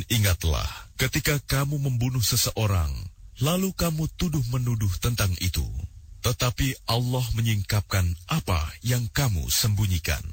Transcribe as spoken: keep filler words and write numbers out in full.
Ingatlah ketika kamu membunuh seseorang, lalu kamu tuduh-menuduh tentang itu. Tetapi Allah menyingkapkan apa yang kamu sembunyikan.